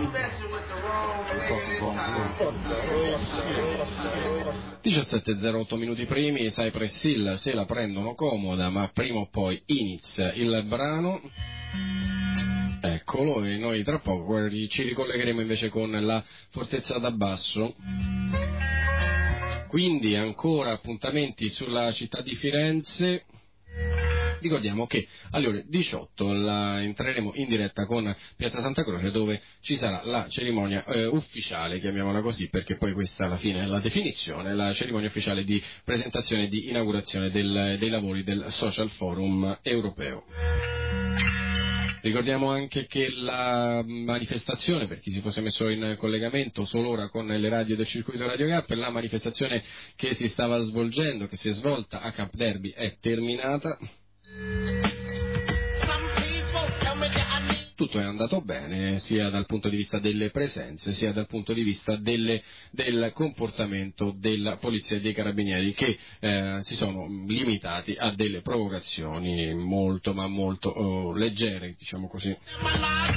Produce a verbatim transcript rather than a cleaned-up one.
diciassette e zero otto minuti primi, Cypress Hill se la prendono comoda, ma prima o poi inizia il brano. Eccolo, e noi tra poco ci ricollegheremo invece con la Fortezza da Basso. Quindi ancora appuntamenti sulla città di Firenze. Ricordiamo che alle ore diciotto la, entreremo in diretta con Piazza Santa Croce, dove ci sarà la cerimonia eh, ufficiale, chiamiamola così, perché poi questa alla fine è la definizione, la cerimonia ufficiale di presentazione e di inaugurazione del, dei lavori del Social Forum europeo. Ricordiamo anche che la manifestazione, per chi si fosse messo in collegamento solo ora con le radio del circuito Radio Gap, la manifestazione che si stava svolgendo, che si è svolta a Camp Derby, è terminata. Tutto è andato bene, sia dal punto di vista delle presenze, sia dal punto di vista delle, del comportamento della polizia e dei carabinieri, che eh, si sono limitati a delle provocazioni molto ma molto oh, leggere, diciamo così.